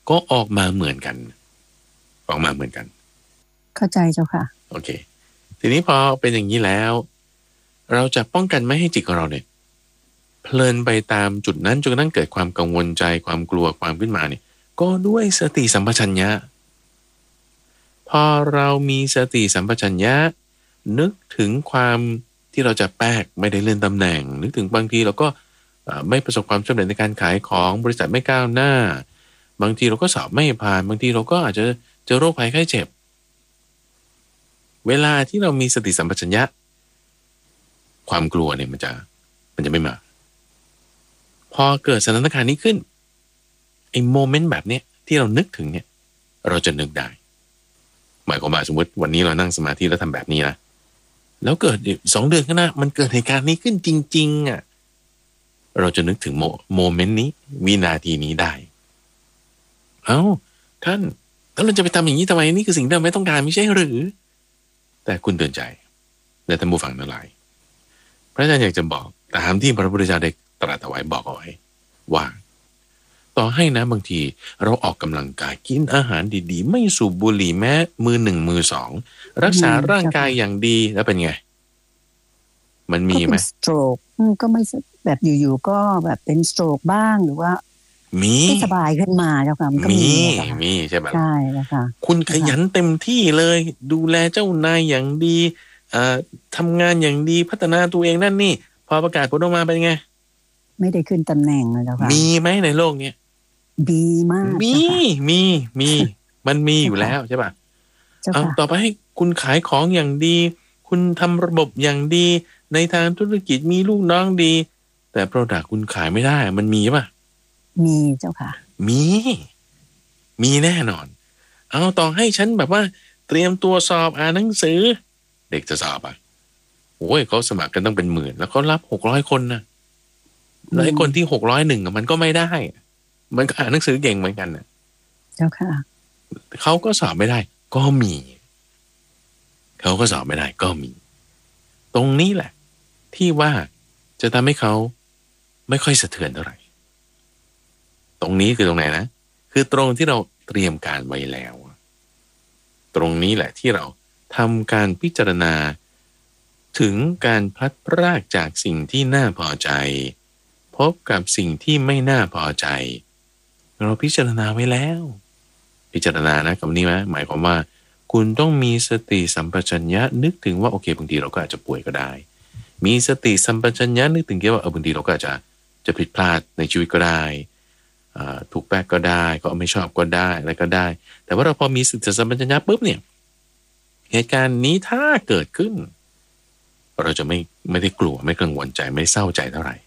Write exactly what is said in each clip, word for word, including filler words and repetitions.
ก็ออกมาเหมือนกันออกมาเหมือนกันเข้าใจเจ้าค่ะโอเคทีนี้พอเป็นอย่างนี้แล้วเราจะป้องกันไม่ให้จิตของเราเนี่ยเพลินไปตามจุดนั้นจนกระทั่งเกิดความกังวลใจความกลัวความขึ้นมาเนี่ยก็ด้วยสติสัมปชัญญะพอเรามีสติสัมปชัญญะนึกถึงความที่เราจะแป๊กไม่ได้เลื่อนตำแหน่งนึกถึงบางทีเราก็ไม่ประสบความสำเร็จในการขายของบริษัทไม่ก้าวหน้าบางทีเราก็สอบไม่ผ่านบางทีเราก็อาจจะเจอโรคภัยไข้เจ็บเวลาที่เรามีสติสัมปชัญญะความกลัวเนี่ยมันจะมันจะไม่มาพอเกิดสถานการณ์นี้ขึ้นไอ้โมเมนต์แบบเนี้ยที่เรานึกถึงเนี่ยเราจะนึกได้หมายความว่าสมมติวันนี้เรานั่งสมาธิแล้วทำแบบนี้นะแล้วเกิดสองเดือนข้างหน้ามันเกิดเหตุการณ์นี้ขึ้นจริงๆอ่ะเราจะนึกถึงโมโมเมนต์นี้วินาทีนี้ได้เอ้าท่านแล้วเราจะไปทำอย่างนี้ทำไมนี่คือสิ่งที่เราไม่ต้องการไม่ใช่หรือแต่คุณเตือนใจและท่านผู้ฟังทั้งหลายพระอาจารย์อยากจะบอกตามที่พระพุทธเจ้าได้ตรัสเอาไว้บอกเอาไว้ว่าต่อให้นะบางทีเราออกกำลังกายกินอาหารดีๆไม่สูบบุหรี่แม้มือหนึ่งมือสองรักษาร่างกายอย่างดีแล้วเป็นไงมันมีไหมสโตรกก็ไม่แบบอยู่ๆก็แบบเป็นสโตรกบ้างหรือว่ามีไม่สบายขึ้นมาเจ้าค่ะมันก็มีมีใช่ไหมใช่แล้วค่ะคุณขยันเต็มที่เลยดูแลเจ้านายอย่างดีอ่าทำงานอย่างดีพัฒนาตัวเองนั่นนี่พอประกาศผลออกมาเป็นไงไม่ได้ขึ้นตำแหน่งเลยเจ้าค่ะมีไหมในโลกเนี้ยดีมากมีมีมีมันมีอยู่แล้วใช่ป่ะเอาต่อไปให้คุณขายของอย่างดีคุณทำระบบอย่างดีในทางธุรกิจมีลูกน้องดีแต่โปรดักต์คุณขายไม่ได้มันมีป่ะมีเจ้าค่ะมีมีแน่นอนเอาต่อให้ฉันแบบว่าเตรียมตัวสอบอ่านหนังสือเด็กจะสอบอ่ะโอ้ยเขาสมัครกันต้องเป็นหมื่นแล้วเขารับหกร้อยคนนะแล้วไอ้คนที่หกร้อยหนึ่งมันก็ไม่ได้มันก็อ่านหนังสือเก่งเหมือนกันนะเจ้าค่ะเขาก็สอบไม่ได้ก็มีเขาก็สอบไม่ได้ก็มีตรงนี้แหละที่ว่าจะทำให้เขาไม่ค่อยสะเทือนเท่าไหร่ตรงนี้คือตรงไหนนะคือตรงที่เราเตรียมการไว้แล้วตรงนี้แหละที่เราทำการพิจารณาถึงการพลัดพรากจากสิ่งที่น่าพอใจพบกับสิ่งที่ไม่น่าพอใจเราพิจารณาไว้แล้วพิจารณานะคำนี้ไหมหมายความว่าคุณต้องมีสติสัมปชัญญะนึกถึงว่าโอเคบางทีเราก็อาจจะป่วยก็ได้มีสติสัมปชัญญะนึกถึงว่าเออบางทีเราก็อาจจะจะผิดพลาดในชีวิตก็ได้ถูกแปลกก็ได้ก็ไม่ชอบก็ได้อะไรก็ได้แต่ว่าเราพอมีสติสัมปชัญญะปุ๊บเนี่ยเหตุการณ์นี้ถ้าเกิดขึ้นเราจะไม่ไม่ได้กลัวไม่กังวลใจไม่เศร้าใจเท่าไหร่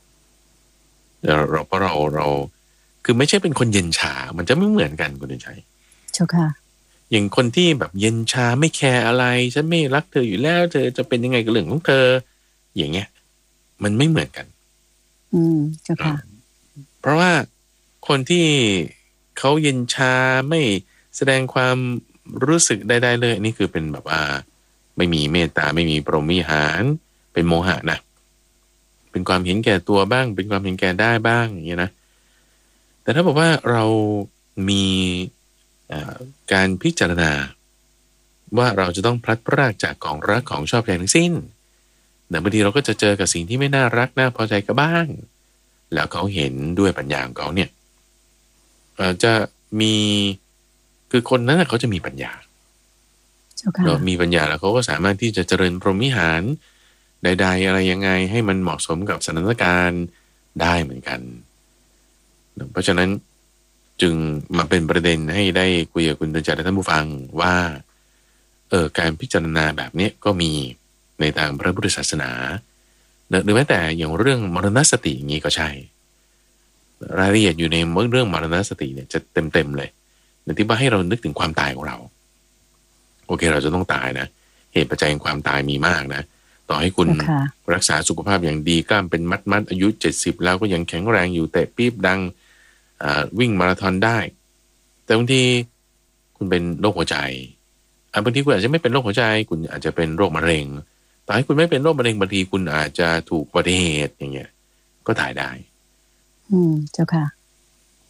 เราเพราะเราเราคือไม่ใช่เป็นคนเย็นชามันจะไม่เหมือนกันคุณเดินชัยเจ้าค่ะอย่างคนที่แบบเย็นชาไม่แคร์อะไรฉันไม่รักเธออยู่แล้วเธอจะเป็นยังไงกับเรื่องของเธออย่างเงี้ยมันไม่เหมือนกันอืมเจ้าค่ะเพราะว่าคนที่เขาเย็นชาไม่แสดงความรู้สึกใดๆเลยนี่คือเป็นแบบว่าไม่มีเมตตาไม่มีพรหมิหารเป็นโมหะนะเป็นความเห็นแก่ตัวบ้างเป็นความเห็นแก่ได้บ้างอย่างเงี้ยนะแต่ถ้าบอกว่าเรามีการพิจารณาว่าเราจะต้องพลัดพรากจากของรักของชอบใจทั้งสิ้นแต่บางทีเราก็จะเจอกับสิ่งที่ไม่น่ารักน่าพอใจก็บ้างแล้วเขาเห็นด้วยปัญญาของเขาเนี่ยจะมีคือคนนั้นเขาจะมีปัญญาเรามีปัญญาแล้วเขาก็สามารถที่จะเจริญพรหมิหารใดๆอะไรยังไงให้มันเหมาะสมกับสถานการณ์ได้เหมือนกันเพราะฉะนั้นจึงมาเป็นประเด็นให้ได้คุยกับคุณเตือนใจและท่านผู้ฟังว่าเออการพิจารณาแบบนี้ก็มีในทางพระพุทธศาสนาหรือแม้แต่อย่างเรื่องมรณสติอย่างนี้ก็ใช่รายละเอียดอยู่ในเรื่องมรณสติเนี่ยจะเต็มๆเลยในที่ว่าให้เรานึกถึงความตายของเราโอเคเราจะต้องตายนะเหตุปัจจัยของความตายมีมากนะต่อให้คุณรักษาสุขภาพอย่างดีกล้ามเป็นมัดๆอายุเจ็ดสิบแล้วก็ยังแข็งแรงอยู่เตะปี๊บดังวิ่งมาราธอนได้แต่บางทีคุณเป็นโรคหัวใจบางทีคุณอาจจะไม่เป็นโรคหัวใจคุณอาจจะเป็นโรคมะเร็งต่อให้คุณไม่เป็นโรคมะเร็งบางทีคุณอาจจะถูกอุบัติเหตุอย่างเงี้ยก็ตายได้อืมเจ้าค่ะ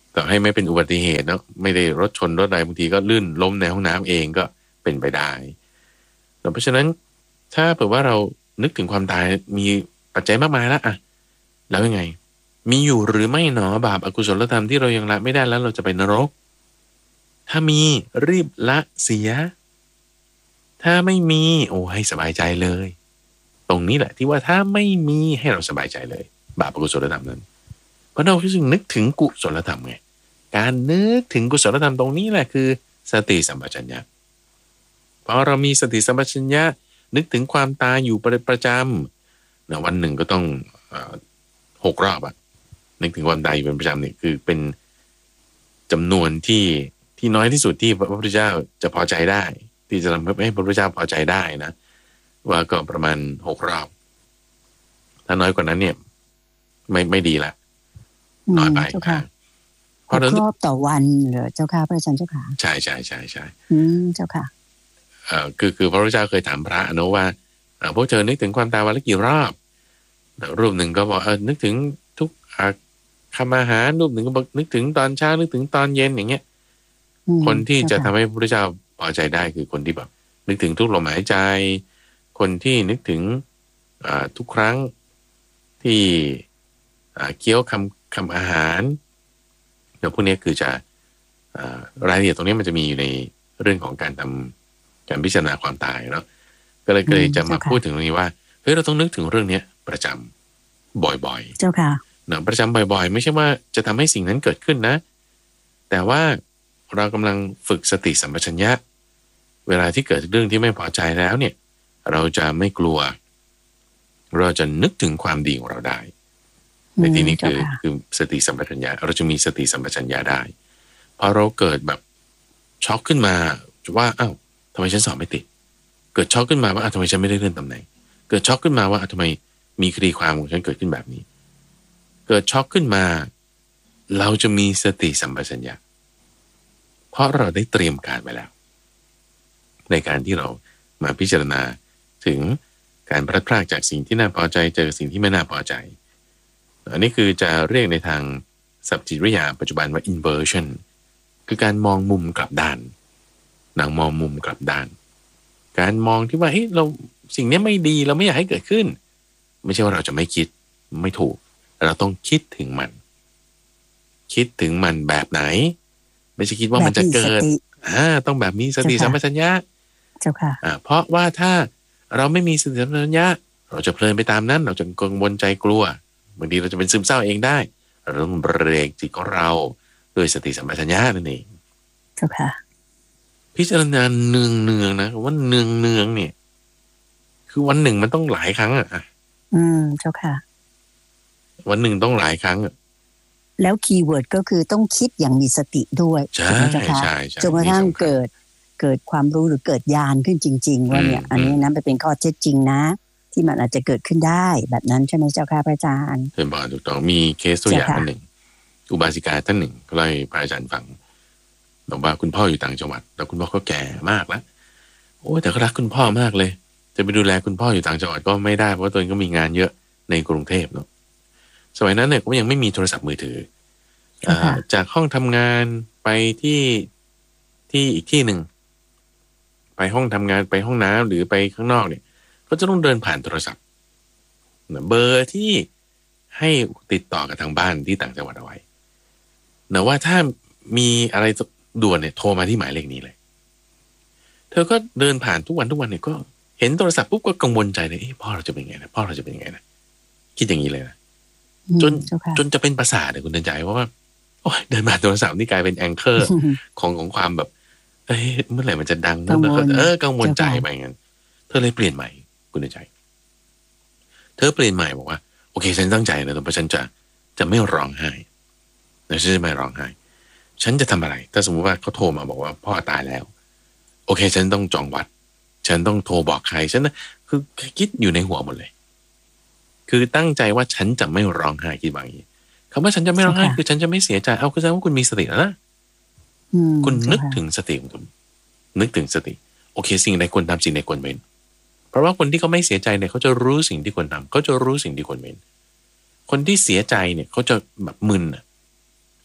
ต่อให้ไม่เป็นอุบัติเหตุเนาะไม่ได้รถชนรถอะไรบางทีก็ลื่นล้มในห้องน้ำเองก็เป็นไปได้เพราะฉะนั้นถ้าเผื่อว่าเรานึกถึงความตายมีปัจจัยมากมายแล้วอะแล้วยังไงมีอยู่หรือไม่หนอบาปอกุศลธรรมที่เรายังละไม่ได้แล้วเราจะไปนรกถ้ามีรีบละเสียถ้าไม่มีโอ้ให้สบายใจเลยตรงนี้แหละที่ว่าถ้าไม่มีให้เราสบายใจเลยบาปอกุศลธรรมนั้นเพราะเราคิดถึงนึกถึงกุศลธรรมไงการนึกถึงกุศลธรรมตรงนี้แหละคือสติสัมปชัญญะพอเรามีสติสัมปชัญญะนึกถึงความตายอยู่ประประจำนะวันหนึ่งก็ต้องหกรอบอะนึกถึงความตายอยู่เป็นประจำเนี่ยคือเป็นจำนวนที่ที่น้อยที่สุดที่พระพุทธเจ้าจะพอใจได้ที่จะทำให้พระพุทธเจ้าพอใจได้นะว่าก็ประมาณหกรอบถ้าน้อยกว่านั้นเนี่ยไม่ไม่ดีละน้อยไปค่ะเพราะรอบต่อวันเหรอเจ้าค่ะพระอาจารย์เจ้าค่ะใช่ใช่ใช่ใช่อืมเจ้าค่ะเอ่อคือคือพระพุทธเจ้าเคยถามพระนะว่าเอ่อพวกเธอนึกถึงความตายวันละกี่รอบรูปหนึ่งก็บอกเออนึกถึงทุกคำอาหารรูปหนึ่งก็บอกนึกถึงตอนเช้านึกถึงตอนเย็นอย่างเงี้ยคนที่จะทำให้พระพุทธเจ้าพอใจได้คือคนที่แบบนึกถึงทุกลมหายใจคนที่นึกถึงทุกครั้งที่เคี้ยวคำคำอาหารเดี๋ยวพวกนี้คือจะรายละเอียดตรงนี้มันจะมีอยู่ในเรื่องของการทำการพิจารณาความตายเนาะก็เลยเลยจะมาพูดถึงตรงนี้ว่าเฮ้ยเราต้องนึกถึงเรื่องนี้ประจำบ่อยๆเจ้าค่ะเนาะประจำบ่อยๆไม่ใช่ว่าจะทำให้สิ่งนั้นเกิดขึ้นนะแต่ว่าเรากำลังฝึกสติสัมปชัญญะเวลาที่เกิดเรื่องที่ไม่พอใจแล้วเนี่ยเราจะไม่กลัวเราจะนึกถึงความดีของเราได้ในที่นี้คือคือสติสัมปชัญญะเราจะมีสติสัมปชัญญะได้พอเราเกิดแบบช็อกขึ้นมาว่าอ้าวทำไมฉันสอบไม่ติดเกิดช็อกขึ้นมาว่าอ้าวทำไมฉันไม่ได้เลื่อนตำแหน่งเกิดช็อกขึ้นมาว่าอ้าวทำไมมีคดีความของฉันเกิดขึ้นแบบนี้เกิดช็อกขึ้นมาเราจะมีสติสัมปชัญญะเพราะเราได้เตรียมการไว้แล้วในการที่เรามาพิจารณาถึงการพลัดพรากจากสิ่งที่น่าพอใจเจอสิ่งที่ไม่น่าพอใจอันนี้คือจะเรียกในทางศัพท์จิตวิทยาปัจจุบันว่า inversion คือการมองมุมกลับด้านนางมองมุมกลับด้านการมองที่ว่าเฮ้ยเราสิ่งนี้ไม่ดีเราไม่อยากให้เกิดขึ้นไม่ใช่ว่าเราจะไม่คิดไม่ถูกเราต้องคิดถึงมันคิดถึงมันแบบไหนไม่ใช่คิดว่ามันจะเกิดอ่าต้องแบบมีสติสัมปชัญญะเจ้าค่ะอ่าเพราะว่าถ้าเราไม่มีสติสัมปชัญญะเราจะเพลินไปตามนั้นเราจะกังวลใจกลัวบางทีเราจะเป็นซึมเศร้าเองได้เราต้องเบรกจิตของเราด้วยสติสัมปชัญญะนั่นเองเจ้าค่ะพิจารณาเนืองเนืองนะว่าเนืองเนืองเนี่ยคือวันหนึ่งมันต้องหลายครั้งอ่ะอืมเจ้าค่ะวันหนึ่งต้องหลายครั้งอ่ะแล้วคีย์เวิร์ดก็คือต้องคิดอย่างมีสติด้วยใช่ใช่ใช่จนกระทั่งเกิดเกิดความรู้หรือเกิดญาณขึ้นจริงๆว่าเนี่ยอันนี้นะเป็นข้อเท็จจริงนะที่มันอาจจะเกิดขึ้นได้แบบนั้นใช่ไหมเจ้าค่ะพระอาจารย์เห็นบอกถูกต้องมีเคสตัวอย่างหนึ่งอุบาสิกาท่านหนึ่งก็เล่าให้พระอาจารย์ฟังบอกว่าคุณพ่ออยู่ต่างจังหวัดแล้วคุณพ่อก็แก่มากแล้วโอ้แต่ก็รักคุณพ่อมากเลยจะไปดูแลคุณพ่ออยู่ต่างจังหวัดก็ไม่ได้เพราะตัวเองก็มีงานเยอะในกรุงเทพเนาะสมัยนั้นเนี่ยก็ยังไม่มีโทรศัพท์มือถือจากห้องทำงานไปที่ที่อีกที่หนึ่งไปห้องทำงานไปห้องน้ำหรือไปข้างนอกเนี่ยก็จะต้องเดินผ่านโทรศัพท์เบอร์ที่ให้ติดต่อกับทางบ้านที่ต่างจังหวัดเอาไว้แต่ว่าถ้ามีอะไรด่วนเนี่ยโทรมาที่หมายเลขนี้เลยเธอก็เดินผ่านทุกวันทุกวันเนี่ยก็เห็นโทรศัพท์ปุ๊บก็กังวลใจเลยพ่อเราจะเป็นไงนะพ่อเราจะเป็นไงนะคิดอย่างนี้เลยนะจนจนจะเป็นประสาทเลยคุณเดินใจเพราะว่าโอ้ยเดินผ่านโทรศัพท์นี่กลายเป็นแองเกอร์ของของความแบบเอ้ยเมื่อไหร่มันจะดังเมื่อไหร่เออกังวลใจไปงั้นเธอเลยเปลี่ยนใหม่คุณเดินใจเธอเปลี่ยนใหม่บอกว่าโอเคฉันตั้งใจนะเพราะฉันจะจะไม่ร้องไห้นะฉันจะไม่ร้องไห้ฉันจะทำอะไรถ้าสมมติว่าเขาโทรมาบอกว่าพ่อตายแล้วโอเคฉันต้องจองวัดฉันต้องโทรบอกใครฉันนะคือคิดอยู่ในหัวหมดเลยคือตั้งใจว่าฉันจะไม่ร้องไห้คิดว่าอย่างนี้คำว่าฉันจะไม่ร้องไห้คือฉันจะไม่เสียใจเอาคือแสดงว่าคุณมีสติแล้วนะคุณนึกถึงสติของคุณนึกถึงสติโอเคสิ่งใดควรทำสิ่งใดควรเว้นเพราะว่าคนที่เขาไม่เสียใจเนี่ยเขาจะรู้สิ่งที่ควรทำเขาจะรู้สิ่งที่ควรเว้นคนที่เสียใจเนี่ยเขาจะแบบมึน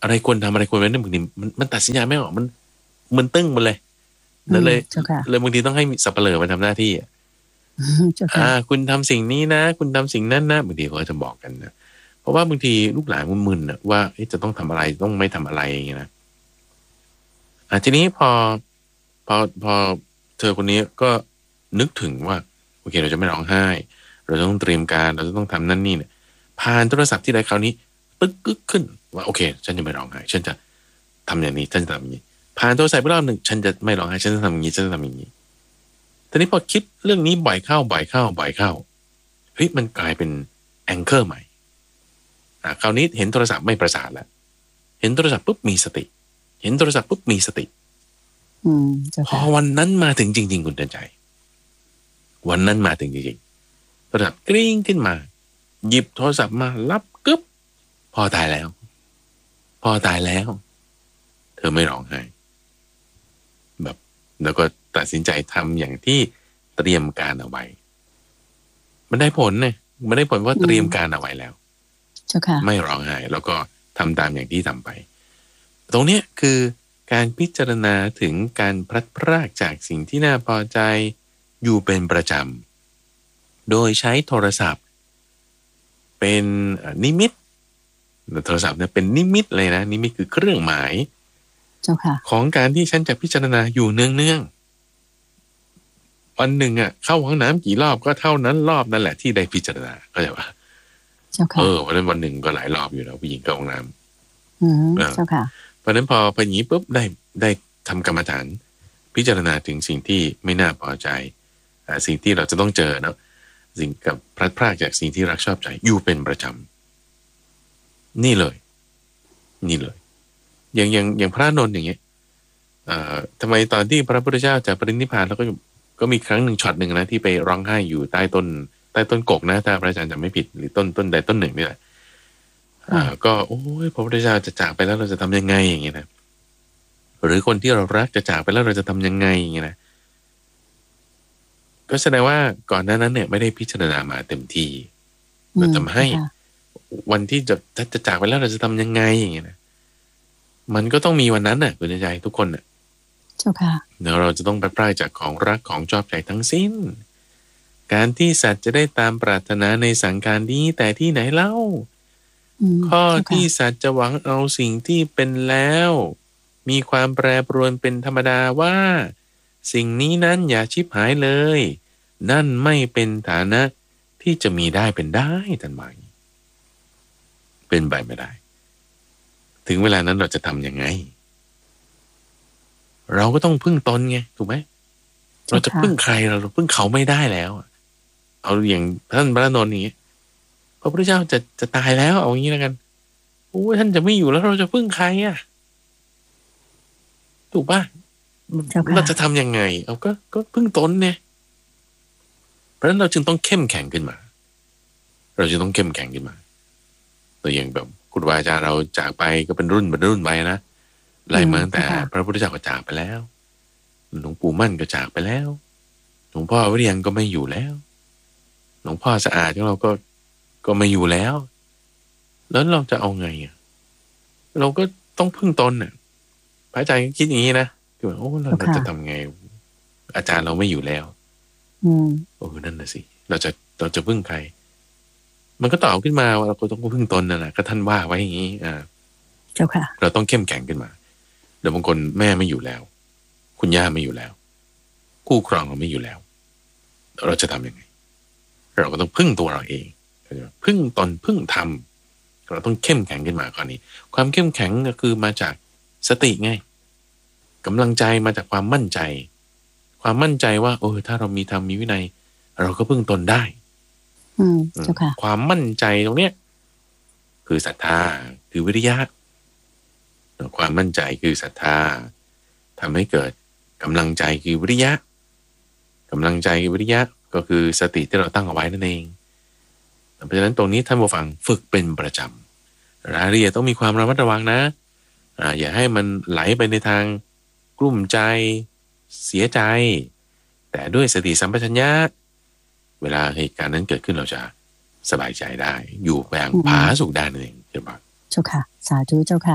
อะไรควรทำอะไรควรไม่ได้บางทีมันมันตัดสินใจไม่ออกมันมันตึ้งหมดเลยนั่นเลยเลยบางทีต้องให้สับเปลือมาทำหน้าที่อ่าคุณทำสิ่งนี้นะคุณทำสิ่งนั้นนะบางทีเขาจะบอกกันนะเพราะว่าบางทีลูกหลานมันมึนนะว่าจะต้องทำอะไรต้องไม่ทำอะไรอย่างเงี้ยนะอ่าทีนี้พอพอพอเธอคนนี้ก็นึกถึงว่าโอเคเราจะไม่ร้องไห้เราต้องเตรียมการเราจะต้องทำนั่นนี่เนี่ยผ่านโทรศัพท์ที่ใดคราวนี้ตึ๊กกึกขึ้นว่าโอเคฉันจะไม่ร้องไห้ฉันจะทำอย่างนี้ฉันจะทำอย่างนี้ผ่านโทรศัพท์ไปรอบหนึ่งฉันจะไม่ร้องไห้ฉันจะทำอย่างนี้ฉันจะทำอย่างนี้ทีนี้พอคิดเรื่องนี้บ่อยเข้าบ่อยเข้าบ่อยเข้าเฮ้ยมันกลายเป็นแองเกอร์ใหม่อ่าคราวนี้เห็นโทรศัพท์ไม่ประสาทแล้วเห็นโทรศัพท์ปุ๊บมีสติเห็นโทรศัพท์ปุ๊บมีสติพอวันนั้นมาถึงจริงๆคุณเตือนใจวันนั้นมาถึงจริงๆโทรศัพท์กริ้งขึ้นมาหยิบโทรศัพท์มารับกึ๊บพ่อตายแล้วพ่อตายแล้วเธอไม่ร้องไห้แบบแล้วก็ตัดสินใจทำอย่างที่เตรียมการเอาไว้มันได้ผลเนี่ยมันได้ผลว่าเตรียมการเอาไว้แล้วไม่ร้องไห้แล้วก็ทำตามอย่างที่ทำไปตรงนี้คือการพิจารณาถึงการพลัดพรากจากสิ่งที่น่าพอใจอยู่เป็นประจำโดยใช้โทรศัพท์เป็นนิมิตโทรศัพท์เนี่ยเป็นนิมิตเลยนะนิมิตคือเครื่องหมายของการที่ฉันจะพิจารณาอยู่เนืองๆวันหนึ่งอ่ะเข้าห้องน้ำกี่รอบก็เท่านั้นรอบนั่นแหละที่ได้พิจารณาเข้าใจปะเออวันนั้นวันหนึ่งก็หลายรอบอยู่แล้วผู้หญิงเข้าห้องน้ำอืมเจ้าค่ะเพราะนั้นพอพออย่างนี้ปุ๊บได้ได้ทำกรรมฐานพิจารณาถึงสิ่งที่ไม่น่าพอใจสิ่งที่เราจะต้องเจอเนาะสิ่งกับพลัดพรากจากสิ่งที่รักชอบใจอยู่เป็นประจำนี่เลยนี่เลยอย่างอย่างอย่างพระนนท์อย่างเงี้ยอ่าทำไมตอนที่พระพุทธเจ้าจะปรินิพพานแล้วก็ก็มีครั้งหนึ่งช็อตหนึ่งนะที่ไปร้องไห้อยู่ใต้ต้นใต้ต้นกกนะถ้าพระอาจารย์จำไม่ผิดหรือต้นต้นใดต้นหนึ่งนี่แหละอ่าก็โอ้ยพระพุทธเจ้าจะจากไปแล้วเราจะทำยังไงอย่างเงี้ยนะหรือคนที่เรารักจะจากไปแล้วเราจะทำยังไงอย่างเงี้ยนะก็แสดงว่าก่อนหน้านั้นเนี่ยไม่ได้พิจารณามาเต็มที่เราทำให้วันที่จะจะจากไปแล้วเราจะทำยังไงอย่างเงี้ยนะมันก็ต้องมีวันนั้นน่ะคุณใจทุกคนน่ะเจ้าค่ะเดี๋ยวเราจะต้องไปพลาดจากของรักของชอบใจทั้งสิ้นการที่สัตว์จะได้ตามปรารถนาในสังขารนี้แต่ที่ไหนเล่าข้อที่สัตว์จะหวังเอาสิ่งที่เป็นแล้วมีความแปรปรวนเป็นธรรมดาว่าสิ่งนี้นั้นอย่าชิบหายเลยนั่นไม่เป็นฐานะที่จะมีได้เป็นได้ทันไหมเป็นไปไม่ได้ถึงเวลานั้นเราจะทำยังไงเราก็ต้องพึ่งตนไงถูกไหมเราจะพึ่งใครเราพึ่งเขาไม่ได้แล้วเอาอย่างท่านพระนนท์นี้พระพุทธเจ้าจะจะตายแล้วเอาอย่างนี้แล้วกันโอ้ท่านจะไม่อยู่แล้วเราจะพึ่งใครอ่ะถูกป่ะเราจะทำยังไงเอาก็ก็พึ่งตนเนี่ยเพราะฉะนั้นเราจึงต้องเข้มแข็งขึ้นมาเราจะต้องเข้มแข็งขึ้นมาตัวอย่างแบบครูบาอาจารย์เราจากไปก็เป็นรุ่นเป็นรุ่นไปนะไล่มาตั้งแต่พระพุทธเจ้าก็จากไปแล้วหลวงปู่มั่นก็จากไปแล้วหลวงพ่อวิริยังก็ไม่อยู่แล้วหลวงพ่อสะอาดของเราก็ก็ไม่อยู่แล้วแล้วเราจะเอาไงอ่ะเราก็ต้องพึ่งตนน่ะพระอาจารย์ก็คิดอย่างนี้นะคือว่าโอ้เราจะทำไงอาจารย์เราไม่อยู่แล้วอืมโอ้นั่นน่ะสิเราจะเราจะพึ่งใครมันก็ตอบขึ้นมาว่าเราก็ต้องพึ่งตนนั่นแหละก็ท่านว่าไว้อย่างนี้อ่าเจ้าค่ะเราต้องเข้มแข็งขึ้นมาเดี๋ยวบางคนแม่ไม่อยู่แล้วคุณย่าไม่อยู่แล้วคู่ครองเราไม่อยู่แล้วเราจะทำยังไงเราก็ต้องพึ่งตัวเราเองพึ่งตนพึ่งธรรมเราต้องเข้มแข็งขึ้นมาข้อนี้ความเข้มแข็งก็คือมาจากสติไงกำลังใจมาจากความมั่นใจความมั่นใจว่าเออถ้าเรามีธรรมมีวินัยเราก็พึ่งตนได้อืมเจ้าค่ะความมั่นใจตรงเนี้ยคือศรัทธาคือวิริยะความมั่นใจคือศรัทธาทำให้เกิดกำลังใจคือวิริยะกำลังใจวิริยะก็คือสติที่เราตั้งเอาไว้นั่นเองเพราะฉะนั้นตรงนี้ท่านผู้ฟังฝึกเป็นประจำรายละเอียดต้องมีความระมัดระวังนะอ่าอย่าให้มันไหลไปในทางกลุ้มใจเสียใจแต่ด้วยสติสัมปชัญญะเวลาเหตุการณ์นั้นเกิดขึ้นเราจะสบายใจได้อยู่แบบผาสุกได้นั่นเองใช่ปะเจ้าค่ะสาธุเจ้าค่ะ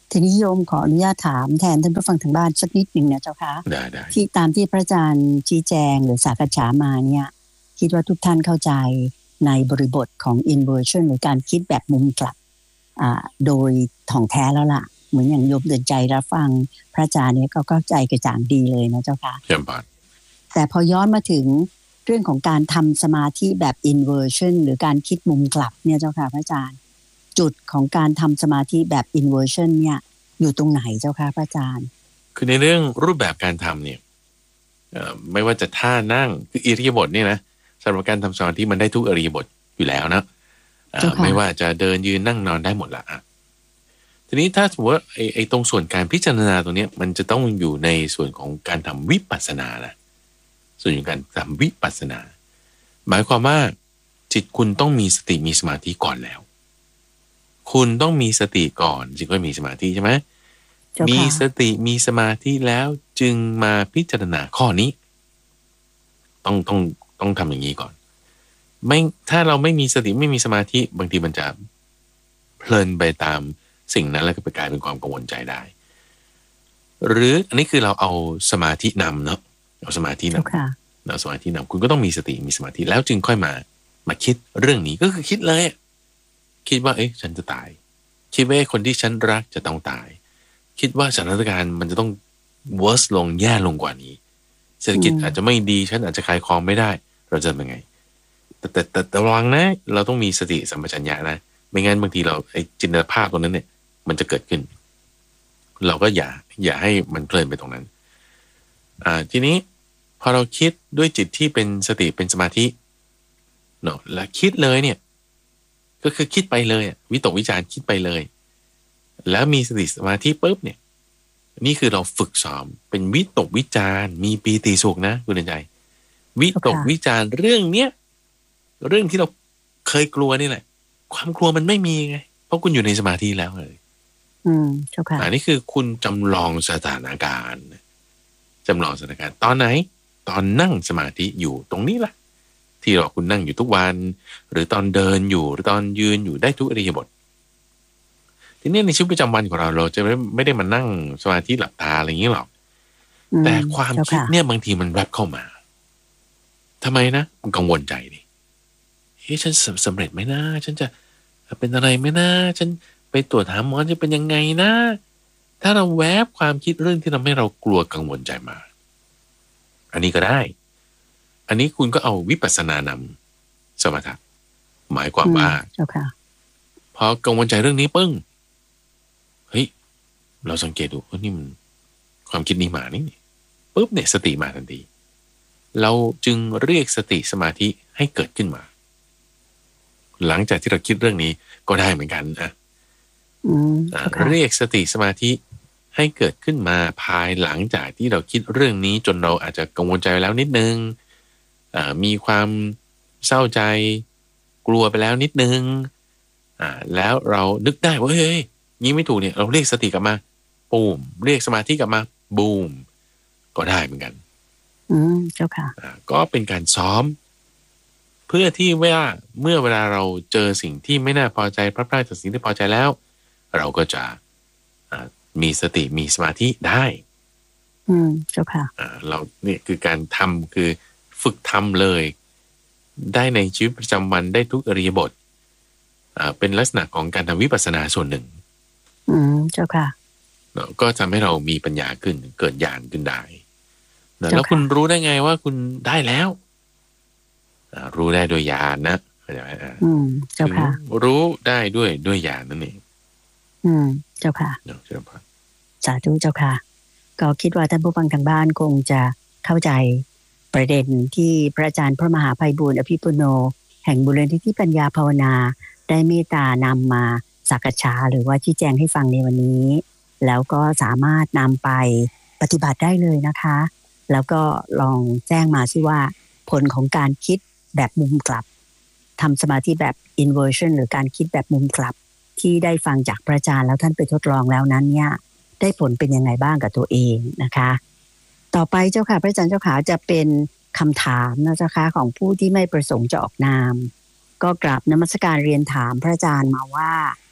ทีนี้โยมขออนุญาตถามแทนท่านผู้ฟังทางบ้านสักนิดหนึ่งนะเจ้าค่ะได้ได้ที่ตามที่พระอาจารย์ชี้แจงหรือสักษามาเนี่ยคิดว่าทุกท่านเข้าใจในบริบทของ inversion หรือการคิดแบบมุมกลับอ่าโดยถ่องแท้แล้วล่ะเหมือนอย่างโยมเดินใจรับฟังพระอาจารย์เนี่ยก็เข้าใจกระจ่างดีเลยนะเจ้าค่ะเยี่ยมมากแต่พอย้อนมาถึงเรื่องของการทำสมาธิแบบ inversion หรือการคิดมุมกลับเนี่ยเจ้าค่ะพระอาจารย์จุดของการทำสมาธิแบบ inversion เนี่ยอยู่ตรงไหนเจ้าค่ะพระอาจารย์คือในเรื่องรูปแบบการทำเนี่ยไม่ว่าจะท่านั่งคืออิริยาบถเนี่ยนะสำหรับการทำสมาธิมันได้ทุกอิริยาบถอยู่แล้วนะไม่ว่าจะเดินยืนนั่งนอนได้หมดละทีนี้ถ้าสมมติว่าไอ้ไอ้ตรงส่วนการพิจารณาตรงนี้มันจะต้องอยู่ในส่วนของการทำวิปัสสนานะส่วนของการทำวิปัสสนาหมายความว่าจิตคุณต้องมีสติมีสมาธิก่อนแล้วคุณต้องมีสติก่อนจึงค่อยมีสมาธิใช่ไหมมีสติมีสมาธิแล้วจึงมาพิจารณาข้อนี้ต้องต้องต้องทำอย่างนี้ก่อนไม่ถ้าเราไม่มีสติไม่มีสมาธิบางทีมันจะเพลินไปตามสิ่งนั้นแล้วก็ไปกลายเป็นความกังวลใจได้หรืออันนี้คือเราเอาสมาธินำเนาะเอาสมาธินำเอาสมาธินำคุณก็ต้องมีสติมีสมาธิแล้วจึงค่อยมามาคิดเรื่องนี้ก็คือคิดเลยคิดว่าเอ๊ะฉันจะตายคิดว่าคนที่ฉันรักจะต้องตายคิดว่าสถานการณ์มันจะต้อง worse ลงแย่ลงกว่านี้เศรษฐกิจอาจจะไม่ดีฉันอาจจะขายของไม่ได้เราจะเป็นไงแต่แต่แต่แต่ระวังนะเราต้องมีสติสัมปชัญญะนะไม่งั้นบางทีเราไอ้จินตภาพตรงนั้นเนี่ยมันจะเกิดขึ้นเราก็อย่าอย่าให้มันเพลินไปตรงนั้นอ่าทีนี้พอเราคิดด้วยจิตที่เป็นสติเป็นสมาธิเนาะและคิดเลยเนี่ยก็คือคิดไปเลยวิตกวิจารคิดไปเลยแล้วมีสติสมาธิปุ๊บเนี่ยนี่คือเราฝึกซ้อมเป็นวิตกวิจารมีปีติสุขนะคุณเดินใจวิตกวิจารเรื่องเนี้ยเรื่องที่เราเคยกลัวนี่แหละความกลัวมันไม่มีไงเพราะคุณอยู่ในสมาธิแล้วเลยอืมเจ้าค่ะอันนี้คือคุณจำลองสถานการณ์จำลองสถานการณ์ตอนไหนตอนนั่งสมาธิอยู่ตรงนี้แหละที่เราคุณนั่งอยู่ทุกวันหรือตอนเดินอยู่หรือตอนยืนอยู่ได้ทุกอิริยาบถทีนี้ในชีวิตประจำวันของเราเราจะไม่ไม่ได้มานั่งสมาธิหลับตาอะไรอย่างนี้หรอกแต่ความคิดเนี่ยบางทีมันแวบเข้ามาทำไมนะมันกังวลใจดิเฮ้ยฉันสำเร็จไหมนะฉันจะเป็นอะไรไหมนะฉันไปตรวจหาหมอจะเป็นยังไงนะถ้าเราแวบความคิดเรื่องที่ทำให้เรากลัวกังวลใจมาอันนี้ก็ได้อันนี้คุณก็เอาวิปัสสนานำสมถะหมายความว่าพอกังวลใจเรื่องนี้ปึ้งเฮ้ยเราสังเกตดูว่านี่มันความคิดนี้มานี่ปุ๊บเนี่ยสติมาทันทีเราจึงเรียกสติสมาธิให้เกิดขึ้นมาหลังจากที่เราคิดเรื่องนี้ก็ได้เหมือนกันอ่ะเรียกสติสมาธิให้เกิดขึ้นมาภายหลังจากที่เราคิดเรื่องนี้จนเราอาจจะกังวลใจแล้วนิดนึงมีความเศร้าใจกลัวไปแล้วนิดนึงแล้วเรานึกได้ว่าเฮ้ยงี้ไม่ถูกเนี่ยเราเรียกสติกลับมาปูมเรียกสมาธิกลับมาบูมก็ได้เหมือนกันอืมเจ้าค่ะก็เป็นการซ้อมเพื่อที่ว่าเมื่อเวลาเราเจอสิ่งที่ไม่น่าพอใจพลาดพลาดจากสิ่งที่พอใจแล้วเราก็จะมีสติมีสมาธิได้อืมเจ้าค่ะเราเนี่ยคือการทำคือฝึกทำเลยได้ในชีวิตประจำวันได้ทุกอิริยาบถเป็นลักษณะของการทำวิปัสสนาส่วนหนึ่งอืมเจ้าค่ะก็ทำให้เรามีปัญญาขึ้นเกิดญาณขึ้นได้แล้วคุณรู้ได้ไงว่าคุณได้แล้วรู้ได้ด้วยญาณนะเข้าใจไหมอืมเจ้าค่ะรู้ได้ด้วยด้วยญาณนั่นเองอืมเจ้าค่ะเจ้าค่ะสาธุเจ้าค่ะก็คิดว่าท่านผู้ฟังทางบ้านคงจะเข้าใจประเด็นที่พระอาจารย์พระมหาไพบูลย์อภิปุโนแห่งมูลนิธิปัญญาภาวนาได้เมตตานำมาสักษาหรือว่าชี้แจงให้ฟังในวันนี้แล้วก็สามารถนำไปปฏิบัติได้เลยนะคะแล้วก็ลองแจ้งมาซิว่าผลของการคิดแบบมุมกลับทำสมาธิแบบ inversion หรือการคิดแบบมุมกลับที่ได้ฟังจากพระอาจารย์แล้วท่านไปทดลองแล้วนั้นเนี่ยได้ผลเป็นยังไงบ้างกับตัวเองนะคะต่อไปเจ้าค่ะพระอาจารย์เจ้าขาจะเป็นคำถามนะเจ้าค่ะของผู้ที่ไม่ประสงค์จะออกนามก็กราบนมัสการเรียนถามพระอาจารย์มาว่า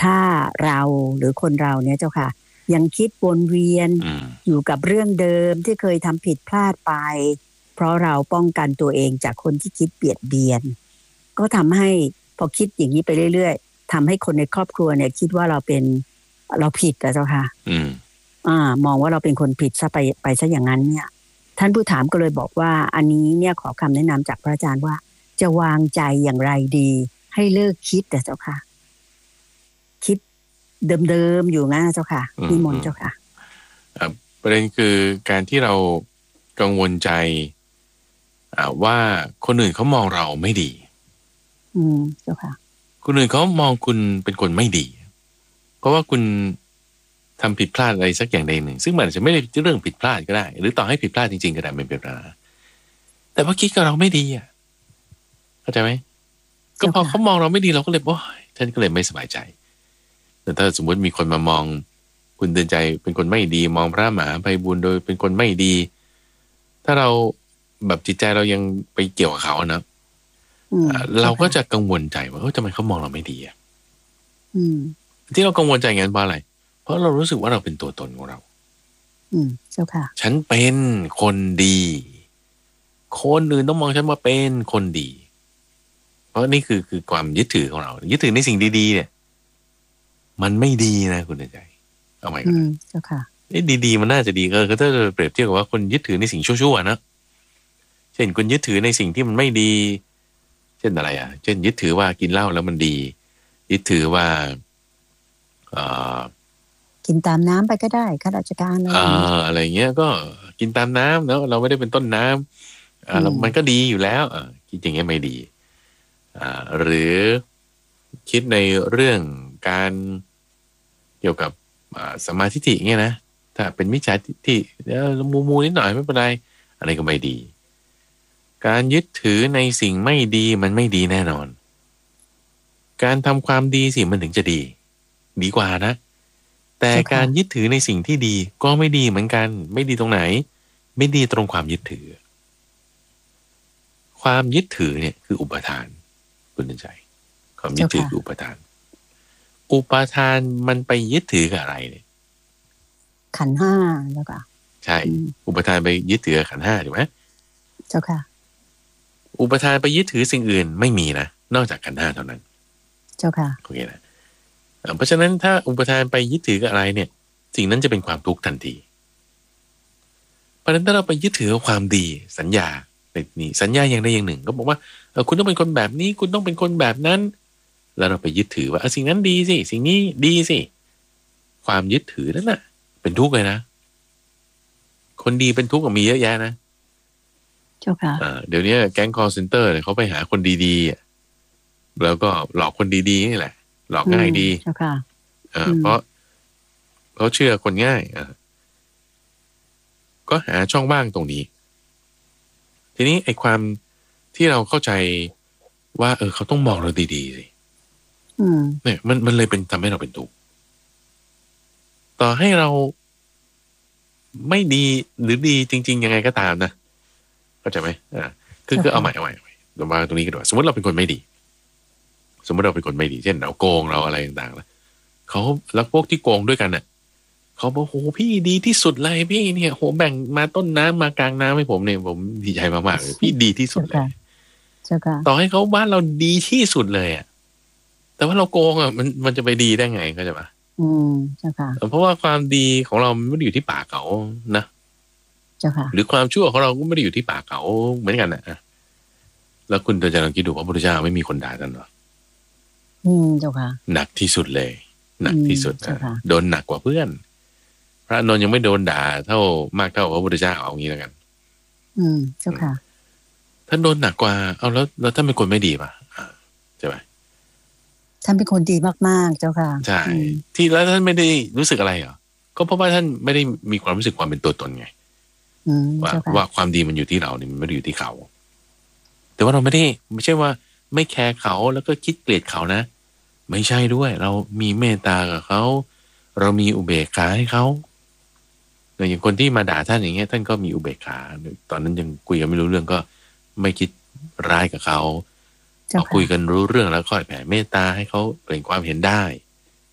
ถ้าเราหรือคนเราเนี่ยเจ้าค่ะยังคิดวนเวียนอยู่กับเรื่องเดิมที่เคยทำผิดพลาดไปเพราะเราป้องกันตัวเองจากคนที่คิดเบียดเบียนก็ทำให้พอคิดอย่างนี้ไปเรื่อยๆทำให้คนในครอบครัวเนี่ยคิดว่าเราเป็นเราผิดนะเจ้าค่ะอืมอ่ามองว่าเราเป็นคนผิดซะไปไปซะอย่างนั้นเนี่ยท่านผู้ถามก็เลยบอกว่าอันนี้เนี่ยขอคำแนะนำจากพระอาจารย์ว่าจะวางใจอย่างไรดีให้เลิกคิดแต่เจ้าค่ะคิดเดิมๆอยู่งั้นเจ้าค่ะนิมนต์เจ้าค่ะประเด็นคือการที่เรากังวลใจว่าคนอื่นเขามองเราไม่ดีอืมเจ้าค่ะคนอื่นเขามองคุณเป็นคนไม่ดีเพราะว่าคุณทำผิดพลาดอะไรสักอย่างใดหนึ่งซึ่งมันอาจจะไม่ได้เรื่องผิดพลาดก็ได้หรือต่อให้ผิดพลาดจริงๆก็ได้ไม่เป็นปัญหาแต่ว่าคิดกับเราไม่ดีอ่ะเข้าใจไหมก็พอเขามองเราไม่ดีเราก็เลยโอ้ยท่านก็เลยไม่สบายใจแต่ถ้าสมมติมีคนมามองคุณเตือนใจเป็นคนไม่ดีมองพระมหาไพบูลย์โดยเป็นคนไม่ดีถ้าเราแบบจิตใจเรายังไปเกี่ยวกับเขานะเราก็จะกังวลใจว่าเฮ้ยทำไมเขามองเราไม่ดีอ่ะที่เรากังวลใจงั้นเพราะอะไรเพราะเรารู้สึกว่าเราเป็นตัวตนของเราอืมเจ้าค่ะฉันเป็นคนดีคนอื่นต้องมองฉันว่าเป็นคนดีเพราะนี่คือคือความยึดถือของเรายึดถือในสิ่งดีๆเนี่ยมันไม่ดีนะคุณใจเอาใหม่ก่อนนะเจ้าค่ะไอ้ดีๆมันน่าจะดีก็คือถ้าเปรียบเทียบกับว่าคนยึดถือในสิ่งชั่วๆนะเช่นคุณยึดถือในสิ่งที่มันไม่ดีเช่นอะไรอ่ะเช่นยึดถือว่ากินเหล้าแล้วมันดียึดถือว่าเอ่อกินตามน้ำไปก็ได้ข้าราชการอะไรอย่างเงี้ยอะไรเงี้ยก็กินตามน้ำแล้วเราไม่ได้เป็นต้นน้ำอ่าแล้วมันก็ดีอยู่แล้วอ่าคิดอย่างเงี้ยไม่ดีอ่าหรือคิดในเรื่องการเกี่ยวกับสมาธิทิเงี้ยนะถ้าเป็นมิจฉาทิฏฐิมูมูนิดหน่อยไม่เป็นไรอะไรก็ไม่ดีการยึดถือในสิ่งไม่ดีมันไม่ดีแน่นอนการทำความดีสิมันถึงจะดีดีกว่านะแต่การยึดถือในสิ่งที่ดีก็ไม่ดีเหมือนกันไม่ดีตรงไหนไม่ดีตรงความยึดถือความยึดถือเนี่ยคืออุปทานคุณใจความยึดถือคืออุปทานอุปทานมันไปยึดถือกับอะไรเนี่ยขันธ์ห้าแล้วก็ใช่อุปทานไปยึดถือกับขันธ์ห้าถูกไหมเจ้าค่ะอุปทานไปยึดถือสิ่งอื่นไม่มีนะนอกจากขันธ์ห้าเท่านั้นเจ้าค่ะโอเคนะเพราะฉะนั้นถ้าอุปทานไปยึดถือกับอะไรเนี่ยสิ่งนั้นจะเป็นความทุกข์ทันทีเพราะฉะนั้นถ้าเราไปยึดถือกับความดีสัญญาในนี้สัญญาอย่างใดอย่างหนึ่งก็บอกว่าคุณต้องเป็นคนแบบนี้คุณต้องเป็นคนแบบนั้นแล้วเราไปยึดถือว่าสิ่งนั้นดีสิสิ่งนี้ดีสิความยึดถือนั่นน่ะเป็นทุกข์เลยนะคนดีเป็นทุกข์ก็มีเยอะแยะนะเจ้าค่ะเดี๋ยวนี้แก๊ง call center เนี่ยเขาไปหาคนดีๆแล้วก็หลอกคนดีๆนี่แหละหลอกง่ายดีเจ้าค่ะเพราะเขาเชื่อคนง่ายก็หาช่องว่างตรงนี้ทีนี้ไอ้ความที่เราเข้าใจว่าเออเขาต้องมองเราดีๆสิเนี่ยมันมันเลยเป็นทำให้เราเป็นทุกข์ต่อให้เราไม่ดีหรือดีจริงๆยังไงก็ตามนะเข้าใจไหมอ่าคือคือเอาใหม่เอาใหม่เรามาตรงนี้กันดีกว่าสมมติเราเป็นคนไม่ดีสมมติเราเป็นคนไม่ดีเช่นเราโกงเราอะไรต่างๆแล้วเขาแล้วพวกที่โกงด้วยกันเนี่ยเขาบอกโหพี่ดีที่สุดเลยพี่เนี่ยโหแบ่งมาต้นน้ำมากลางน้ำให้ผมเนี่ยผมดีใจมากๆเลยพี่ดีที่สุดเลยต่อให้เขาบ้านเราดีที่สุดเลยอ่ะแต่ว่าเราโกงอ่ะมันมันจะไปดีได้ไงเข้าใจปะอืมเจ้าค่ะเพราะว่าความดีของเราไม่ได้อยู่ที่ปากเขานะเจ้าค่ะหรือความชั่วของเราก็ไม่ได้อยู่ที่ปากเขาเหมือนกันนะแล้วคุณจะลองคิดดูว่าพระพุทธเจ้าไม่มีคนด่าท่านหรออืมเจ้าค่ะหนักที่สุดเลยหนักที่สุดโดนหนักกว่าเพื่อนพระนนท์ยังไม่โดนด่าเท่ามากเท่าพระพุทธเจ้าเอางี้แล้วกันอืมเจ้าค่ะท่านโดนหนักกว่าเอาแล้วแล้วท่านเป็นคนไม่ดีป่ะใช่ไหมท่านเป็นคนดีมากๆเจ้าค่ะใช่ที่แล้วท่านไม่ได้รู้สึกอะไรเหรอก็เพราะว่าท่านไม่ได้มีความรู้สึกความเป็นตัวตนไงว่าว่าความดีมันอยู่ที่เราเนี่ยมันไม่ได้อยู่ที่เขาแต่ว่าเราไม่ได้ไม่ใช่ว่าไม่แคร์เขาแล้วก็คิดเกลียดเขานะไม่ใช่ด้วยเรามีเมตตากับเขาเรามีอุเบกขาให้เขาอย่างคนที่มาด่าท่านอย่างเงี้ยท่านก็มีอุเบกขาตอนนั้นยังคุยกันไม่รู้เรื่องก็ไม่คิดร้ายกับเขาพอคุยกันรู้เรื่องแล้วค่อยแผ่เมตตาให้เขาเปลี่ยนความเห็นได้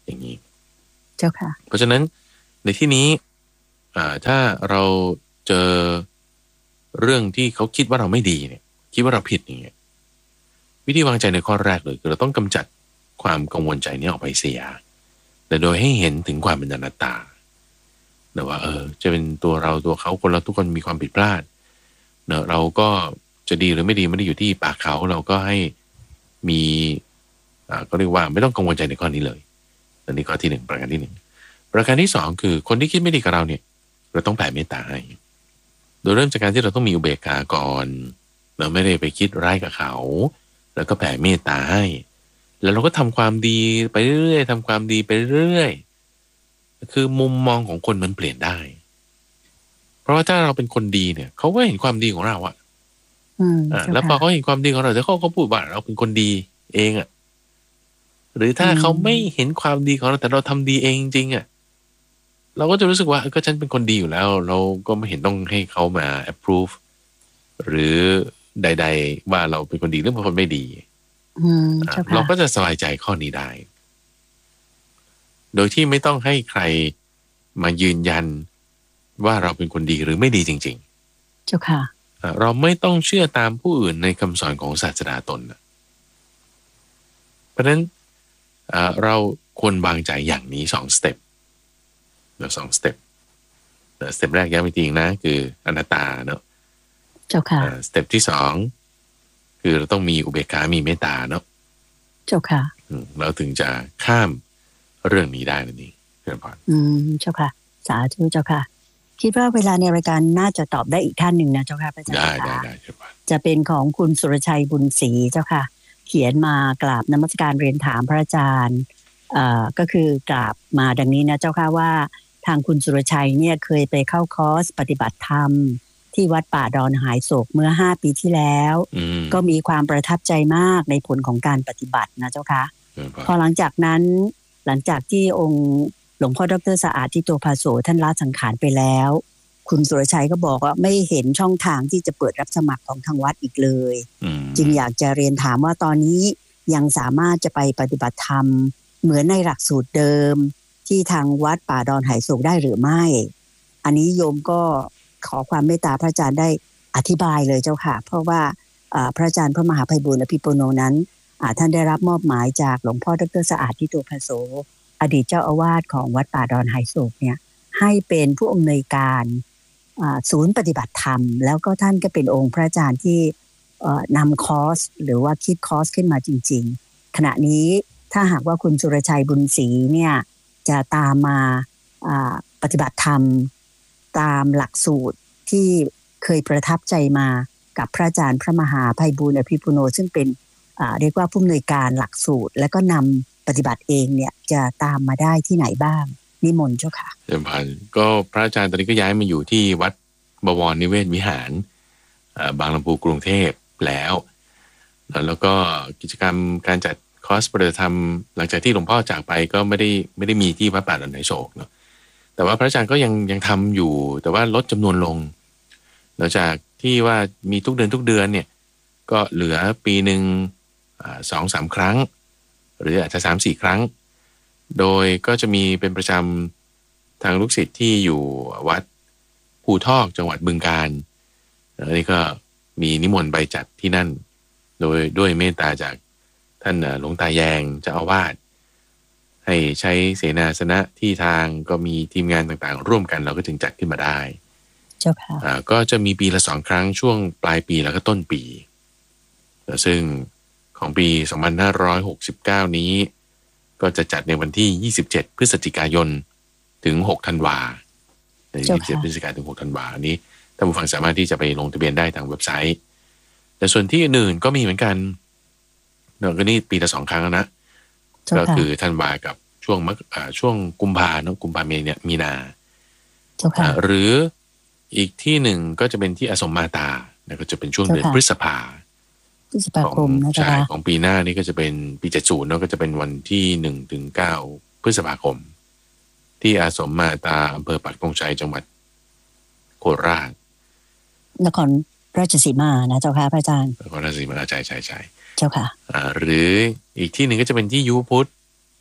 อย่างนี้เจ้าค่ะเพราะฉะนั้นในที่นี้ถ้าเราเจอเรื่องที่เขาคิดว่าเราไม่ดีเนี่ยคิดว่าเราผิดอย่างเงี้ยวิธีวางใจในข้อแรกเลยคือเราต้องกำจัดความกังวลใจนี้ออกไปเสียแต่โดยให้เห็นถึงความเป็นอนัตตาแต่ว่าเออจะเป็นตัวเราตัวเขาคนเราทุกคนมีความผิดพลาดเนอะเราก็จะดีหรือไม่ดีไม่ได้อยู่ที่ปากเขาเราก็ให้มีอ่าก็เรียกว่าไม่ต้องกังวลใจในข้อนี้เลยอันนี้ข้อที่หนึ่งประการที่หนึ่งประการที่สองคือคนที่คิดไม่ดีกับเราเนี่ยเราต้องแผ่เมตตาให้โดยเริ่มจากการที่เราต้องมีอุเบกขาก่อนเราไม่ได้ไปคิดร้ายกับเขาแล้วก็แผ่เมตตาให้แล้วเราก็ทำความดีไปเรื่อยๆทำความดีไปเรื่อยๆคือมุมมองของคนมันเปลี่ยนได้เพราะว่าถ้าเราเป็นคนดีเนี่ยเขาก็เห็นความดีของเราอะอ่าแล้วพอเขาเห็นความดีของเราแล้วเขาก็พูดว่าเราเป็นคนดีเองอะหรือถ้าเขาไม่เห็นความดีของเราแต่เราทำดีเองจริงๆอะเราก็จะรู้สึกว่าก็ฉันเป็นคนดีอยู่แล้วเราก็ไม่เห็นต้องให้เขามา approve หรือใดๆว่าเราเป็นคนดีหรือเป็นคนไม่ดีเราก็จะสบายใจข้อนี้ได้โดยที่ไม่ต้องให้ใครมายืนยันว่าเราเป็นคนดีหรือไม่ดีจริงๆเจ้าค่ะเราไม่ต้องเชื่อตามผู้อื่นในคำสอนของศาสดาตนเพราะฉะนั้นเราควรวางใจอย่างนี้สองสเต็ปเนาะสองสเต็ปสเต็ปแรกย้ำอีกทีนะคืออนัตตาเนาะเจ้าค่ะสเต็ปที่สองคือเราต้องมีอุเบกขามีเมตตาเนาะเจ้าค่ะเราถึงจะข้ามเรื่องนี้ได้นั่นเองเพื่อนพ่ออืมเจ้าค่ะสาธุเจ้าค่ะคิดว่าเวลาในรายการน่าจะตอบได้อีกท่านหนึ่งนะเจ้าค่ะพระอาจารย์ได้ได้ได้เจ้าค่ะจะเป็นของคุณสุรชัยบุญศรีเจ้าค่ะเขียนมากราบนมัสการเรียนถามพระอาจารย์เอ่อก็คือกราบมาดังนี้นะเจ้าค่ะว่าทางคุณสุรชัยเนี่ยเคยไปเข้าคอร์สปฏิบัติธรรมที่วัดป่าดอนหายโศกเมื่อห้าปีที่แล้วก็มีความประทับใจมากในผลของการปฏิบัตินะเจ้าค่ะพอหลังจากนั้นหลังจากที่องค์หลวงพ่อดร.สะอาดทิโตภาโสท่านละสังขารไปแล้วคุณสุรชัยก็บอกว่าไม่เห็นช่องทางที่จะเปิดรับสมัครของทางวัดอีกเลยจึงอยากจะเรียนถามว่าตอนนี้ยังสามารถจะไปปฏิบัติธรรมเหมือนในหลักสูตรเดิมที่ทางวัดป่าดอนหายโศกได้หรือไม่อันนี้โยมก็ขอความเมตตาพระอาจารย์ได้อธิบายเลยเจ้าค่ะเพราะว่าพระอาจารย์พระมหาไพบูลย์อภิปุโนนั้นท่านได้รับมอบหมายจากหลวงพ่อดร.สะอาดทิโตภาโสอดีตเจ้าอาวาสของวัดป่าดอนหายโศกเนี่ยให้เป็นผู้อำนวยการศูนย์ปฏิบัติธรรมแล้วก็ท่านก็เป็นองค์พระอาจารย์ที่นำคอร์สหรือว่าคิดคอร์สขึ้นมาจริงๆขณะนี้ถ้าหากว่าคุณสุรชัยบุญศรีเนี่ยจะตามมาปฏิบัติธรรมตามหลักสูตรที่เคยประทับใจมากับพระอาจารย์พระมหาไพบูลย์อภิปุโนซึ่งเป็นเรียกว่าผู้อำนวยการหลักสูตรและก็นำปฏิบัติเองเนี่ยจะตามมาได้ที่ไหนบ้างนิมนต์เจ้าค่ะเดิมพันก็พระอาจารย์ตอนนี้ก็ย้ายมาอยู่ที่วัดบวรนิเวศวิหารบางลำพูกรุงเทพแล้วแล้วก็กิจกรรมการจัดคอร์สปฏิบัติธรรมหลังจากที่หลวงพ่อจากไปก็ไม่ได้ไม่ได้มีที่วัดป่าดอนหายโศกเนาะแต่ว่าพระอาจารย์ก็ยังยังทำอยู่แต่ว่าลดจำนวนลงหลังจากที่ว่ามีทุกเดือนทุกเดือนเนี่ยก็เหลือปีหนึ่งสองสามครั้งหรืออาจจะสามสี่ครั้งโดยก็จะมีเป็นประจำทางลูกศิษย์ที่อยู่วัดภูทอกจังหวัดบึงกาฬอันนี้ก็มีนิมนต์ไปจัดที่นั่นโดยด้วยเมตตาจากท่านหลวงตาแยงเจ้าอาวาสให้ใช้เสนาสนะที่ทางก็มีทีมงานต่างๆร่วมกันเราก็ถึงจัดขึ้นมาได้เจ้าค่ะอ่าก็จะมีปีละสองครั้งช่วงปลายปีแล้วก็ต้นปีซึ่งของปีสองพันห้าร้อยหกสิบเก้านี้ก็จะจัดในวันที่ยี่สิบเจ็ดพฤศจิกายนถึงหกธันวาในยี่สิบเจ็ดพฤศจิกายนถึงหกธันวาอันนี้ท่านผู้ฟังสามารถที่จะไปลงทะเบียนได้ทางเว็บไซต์แต่ส่วนที่อื่นก็มีเหมือนกันเนาะก็นี่ปีละสองครั้งนะก็คือธันวากับช่วงมกอ่าช่วงกุมภาเนาะกุมภาเมษเนี่ยมีนาหรืออีกที่หนึ่งก็จะเป็นที่อสมมาตาแล้วก็จะเป็นช่วงเดือนพฤษภาพฤษภาคมนะจ๊ะของปีหน้านี่ก็จะเป็นปีเจ็ดสิบเนาะก็จะเป็นวันที่หนึ่งถึงเก้าพฤษภาคมที่อาสมมาตาอำเภอปักธงชัยจังหวัดโคราชนครราชสีมานะเจ้าค่ะพระอาจารย์นครราชสีมาใช่ใช่ใช่เจ้าค่ะอ่าหรืออีกที่หนึ่งก็จะเป็นที่ยุพุทธ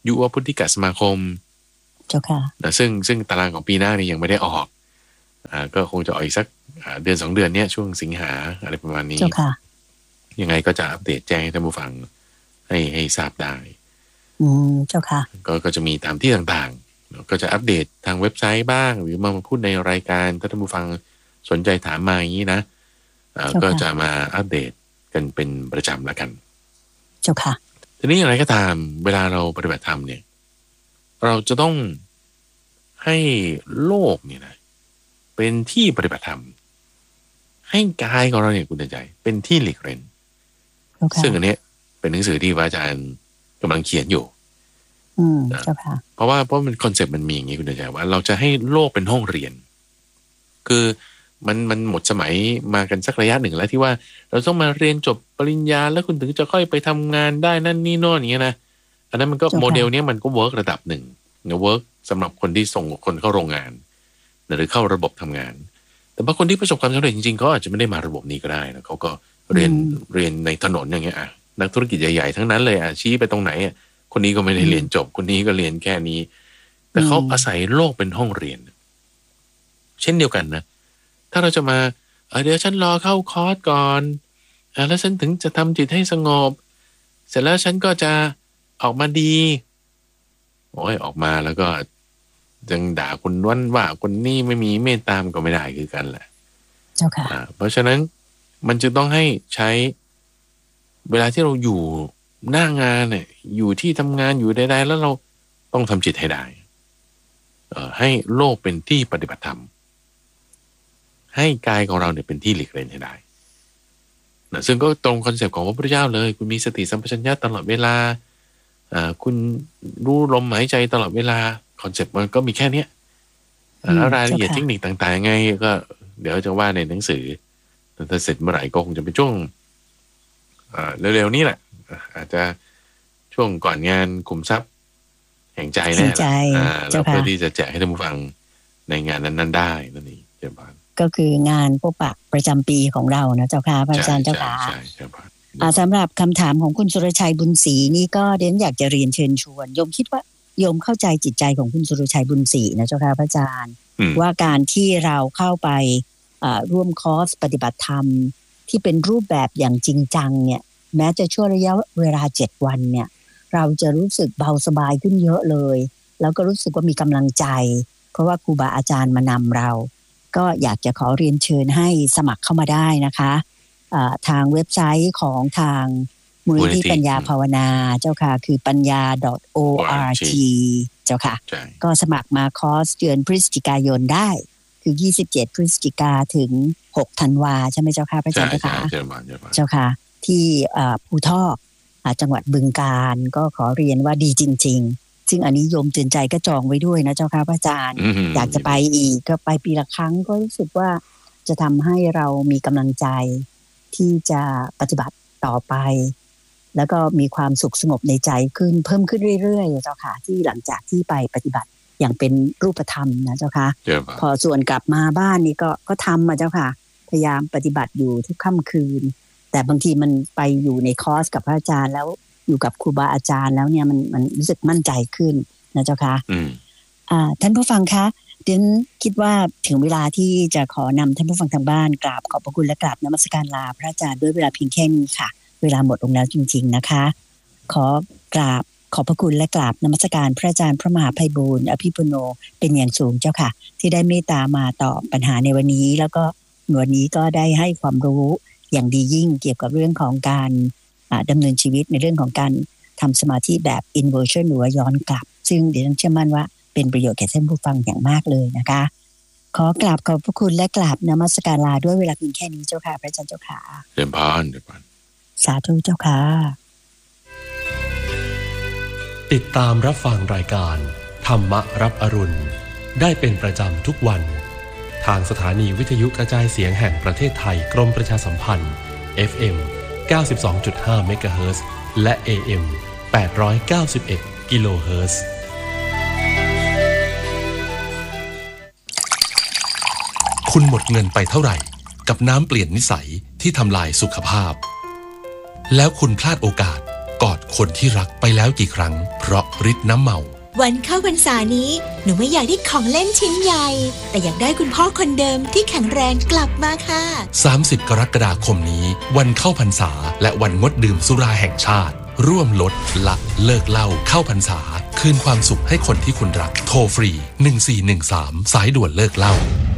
ยุวพุทธิกสมาคมเจ้าค่ะนะซึ่งซึ่งตารางของปีหน้านี่ยังไม่ได้ออกอ่าก็คงจะออกอีกสักเดือนสองเดือนเนี้ยช่วงสิงหาอะไรประมาณนี้เจ้าค่ะยังไงก็จะอัปเดตแจ้งให้ท่านผู้ฟังให้ให้ทราบได้อืมเจ้าค่ะก็ก็จะมีตามที่ต่างๆก็จะอัปเดตทางเว็บไซต์บ้างหรือมาพูดในรายการถ้าท่านผู้ฟังสนใจถามมาอย่างนี้นะก็จะมาอัปเดตกันเป็นประจำละกันเจ้าค่ะทีนี้อย่างไรก็ตามเวลาเราปฏิบัติธรรมเนี่ยเราจะต้องให้โลกเนี่ยนะเป็นที่ปฏิบัติธรรมให้กายของเราเนี่ยคุณใจเป็นที่หลีกเล่นซึ่งอันนี้เป็นหนังสือที่พระอาจารย์กำลังเขียนอยู่อืมเจ้าค่ะเพราะว่าเพราะมันคอนเซ็ปต์มันมีอย่างนี้คุณใจว่าเราจะให้โลกเป็นห้องเรียนคือมันมันหมดสมัยมากันสักระยะหนึ่งแล้วที่ว่าเราต้องมาเรียนจบปริญญาแล้วคุณถึงจะค่อยไปทำงานได้นั่นนี่โน่นอย่างเงี้ยนะอันนั้นมันก็โมเดลนี้มันก็เวิร์กระดับหนึ่งเนี่ยเวิร์กสำหรับคนที่ส่งคนเข้าโรงงานหรือเข้าระบบทำงานแต่บางคนที่ประสบความสำเร็จจริงๆเขาอาจจะไม่ได้มาระบบนี้ก็ได้นะเขาก็เรียนเรียนในถนนอย่างเงี้ยอ่ะนักธุรกิจใหญ่ๆทั้งนั้นเลยอ่ะชี้ไปตรงไหนอ่ะคนนี้ก็ไม่ได้เรียนจบคนนี้ก็เรียนแค่นี้แต่เขาอาศัยโลกเป็นห้องเรียนเช่นเดียวกันนะถ้าเราจะมาเดี๋ยวฉันรอเข้าคอร์สก่อนแล้วฉันถึงจะทำจิตให้สงบเสร็จแล้วฉันก็จะออกมาดีโอ้ยออกมาแล้วก็ยังด่าคนนั้นว่าคนนี้ไม่มีเมตตามก็ไม่ได้คือกันแหละเจ้าค่ะเพราะฉะนั้นมันจะต้องให้ใช้เวลาที่เราอยู่หน้างานเนี่ยอยู่ที่ทำงานอยู่ใดๆแล้วเราต้องทำจิตให้ได้ให้โลกเป็นที่ปฏิบัติธรรมให้กายของเราเนี่ยเป็นที่หลีกเล่นให้ได้นะซึ่งก็ตรงคอนเซปต์ของพระพุทธเจ้าเลยคุณมีสติสัมปชัญญะตลอดเวลาอ่าคุณรู้ลมหายใจตลอดเวลาคอนเซปต์มันก็มีแค่เนี้ยแล้วรายละเอียดเทคนิคต่างๆยังไงก็เดี๋ยวจะว่าในหนังสือถ้าเสร็จเมื่อไหร่ก็คงจะเป็นช่วงเร็วๆนี้แหละอาจจะช่วงก่อนงานคุมทรัพย์แห่งใจแน่แล้วเพื่อที่จะแจกให้ท่านผู้ฟังในงานนั้นๆได้นั่นเองเจ้าค่ะก็คืองานพบปะประจำปีของเรานะเจ้าค่ะพระอาจารย์เจ้าค่ะสำหรับคำถามของคุณสุรชัยบุญศรีนี่ก็เด่นอยากจะเรียนเชิญชวนโยมคิดว่าโยมเข้าใจจิตใจของคุณสุรชัยบุญศรีนะเจ้าค่ะพระอาจารย์ว่าการที่เราเข้าไปร่วมคอร์สปฏิบัติธรรมที่เป็นรูปแบบอย่างจริงจังเนี่ยแม้จะช่วงระยะเวลาเจ็ดวันเนี่ยเราจะรู้สึกเบาสบายขึ้นเยอะเลยแล้วก็รู้สึกว่ามีกำลังใจเพราะว่าครูบาอาจารย์มานำเราก็อยากจะขอเรียนเชิญให้สมัครเข้ามาได้นะคะทางเว็บไซต์ของทางมูลนิธิปัญญาภาวนาเจ้าค่ะคือปัญญา .org เจ้าค่ะก็สมัครมาคอร์สเดือนพฤศจิกายนได้คือยี่สิบเจ็ดพฤศจิกาถึงหกธันวาใช่ไหมเจ้าค่ะพระอาจารย์เจ้าค่ะเจ้าค่ะที่ภูทอกจังหวัดบึงกาฬก็ขอเรียนว่าดีจริงๆซึ่งอันนี้โยมเตือนใจก็จองไว้ด้วยนะเจ้าค่ะพระอาจารย์อยากจะไปอีกก็ไปปีละครั้งก็รู้สึกว่าจะทำให้เรามีกำลังใจที่จะปฏิบัติต่อไปแล้วก็มีความสุขสงบในใจขึ้นเพิ่มขึ้นเรื่อยๆเจ้าค่ะที่หลังจากที่ไปปฏิบัติอย่างเป็นรูปธรรมนะเจ้าค่ะพอส่วนกลับมาบ้านนี่ก็ก็ทำมาเจ้าค่ะพยายามปฏิบัติอยู่ทุกค่ำคืนแต่บางทีมันไปอยู่ในคอร์สกับพระอาจารย์แล้วอยู่กับครูบาอาจารย์แล้วเนี่ยมันมันรู้สึกมั่นใจขึ้นนะเจ้าค่ะอ่าท่านผู้ฟังคะเดี๋ยวคิดว่าถึงเวลาที่จะขอนำท่านผู้ฟังทางบ้านกราบขอบพระคุณและกราบนมัสการลาพระอาจารย์ด้วยเวลาเพียงแค่นี้ค่ะเวลาหมดลงแล้วจริงๆนะคะขอกราบขอบพระคุณและกราบนมัสการพระอาจารย์พระมหาไพบูลย์อภิปุโนเป็นอย่างสูงเจ้าค่ะที่ได้เมตตามาตอบปัญหาในวันนี้แล้วก็วันนี้ก็ได้ให้ความรู้อย่างดียิ่งเกี่ยวกับเรื่องของการดำเนินชีวิตในเรื่องของการทำสมาธิแบบ inversion หรือย้อนกลับซึ่งเดี๋ยวเชื่อมั่นว่าเป็นประโยชน์แก่ท่านผู้ฟังอย่างมากเลยนะคะขอกราบขอบพระคุณและกราบนมัสการลาด้วยเวลาเพียงแค่นี้เจ้าค่ะพระอาจารย์เจ้าค่ะเดินพานเดินพานสาธุเจ้าค่ะติดตามรับฟังรายการธรรมรับอรุณได้เป็นประจำทุกวันทางสถานีวิทยุกระจายเสียงแห่งประเทศไทยกรมประชาสัมพันธ์ เอฟ เอ็ม เก้าสิบสองจุดห้า เมกะเฮิรตซ์และ เอ เอ็ม แปดร้อยเก้าสิบเอ็ด กิโลเฮิรตซ์คุณหมดเงินไปเท่าไหร่กับน้ำเปลี่ยนนิสัยที่ทำลายสุขภาพแล้วคุณพลาดโอกาสกอดคนที่รักไปแล้วกี่ครั้งเพราะฤทธิ์น้ำเมาวันเข้าพรรษานี้หนูไม่อยากได้ของเล่นชิ้นใหญ่แต่อยากได้คุณพ่อคนเดิมที่แข็งแรงกลับมาค่ะสามสิบกรกฎาคมนี้วันเข้าพรรษาและวันงดดื่มสุราแห่งชาติร่วมลดละเลิกเหล้าเข้าพรรษาคืนความสุขให้คนที่คุณรักโทรฟรีหนึ่งสี่หนึ่งสามสายด่วนเลิกเหล้า